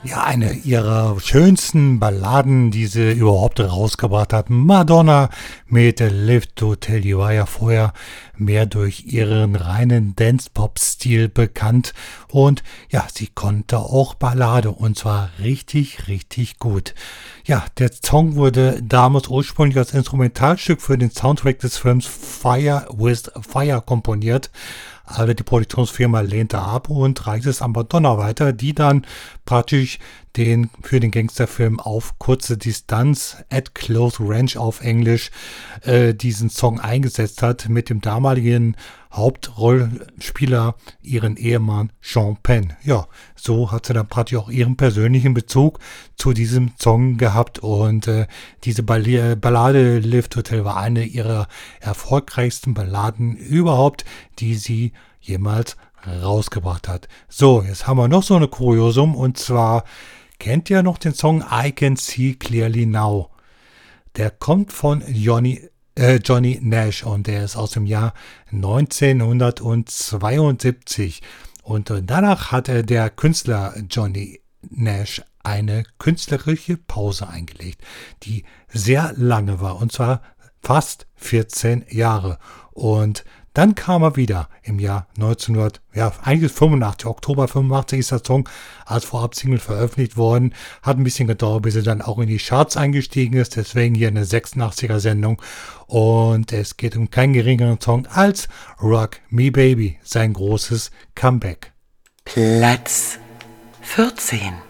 Ja, eine ihrer schönsten Balladen, die sie überhaupt rausgebracht hat. Madonna mit Live to Tell. Die war ja vorher mehr durch ihren reinen Dance-Pop-Stil bekannt. Und ja, sie konnte auch Ballade und zwar richtig, richtig gut. Ja, der Song wurde damals ursprünglich als Instrumentalstück für den Soundtrack des Films Fire with Fire komponiert. Aber die Produktionsfirma lehnte ab und reichte es an Madonna weiter, die dann praktisch für den Gangsterfilm Auf kurze Distanz, at close range auf Englisch, diesen Song eingesetzt hat mit dem damaligen Hauptrollspieler, ihren Ehemann Sean Penn. Ja, so hat sie dann praktisch auch ihren persönlichen Bezug zu diesem Song gehabt und diese Ballade Live to Tell war eine ihrer erfolgreichsten Balladen überhaupt, die sie jemals rausgebracht hat. So, jetzt haben wir noch so eine Kuriosum und zwar kennt ihr noch den Song I Can See Clearly Now? Der kommt von Johnny Nash und der ist aus dem Jahr 1972 und danach hat der Künstler Johnny Nash eine künstlerische Pause eingelegt, die sehr lange war und zwar fast 14 Jahre und dann kam er wieder im Jahr 1985, Oktober 85 ist der Song als Vorab-Single veröffentlicht worden. Hat ein bisschen gedauert, bis er dann auch in die Charts eingestiegen ist. Deswegen hier eine 86er-Sendung. Und es geht um keinen geringeren Song als Rock Me Baby, sein großes Comeback. Platz 14.